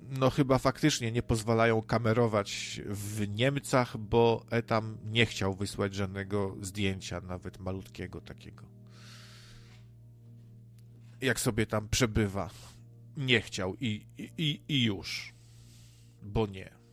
no chyba faktycznie nie pozwalają kamerować w Niemcach, bo Etam nie chciał wysłać żadnego zdjęcia, nawet malutkiego takiego. Jak sobie tam przebywa. Nie chciał i już. Bo nie.